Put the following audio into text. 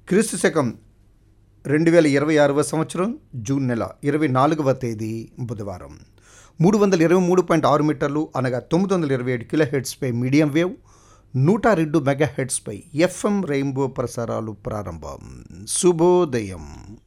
క్రీస్తు శకం 2026వ సంవత్సరం జూన్ నెల 24వ తేదీ బుధవారం. 323.6 మీటర్లు అనగా 927 కిలోహెర్ట్జ్పై మీడియం వేవ్, 102 మెగాహెర్ట్జ్పై ఎఫ్ఎం రెయిన్బో ప్రసారాలు ప్రారంభం. శుభోదయం.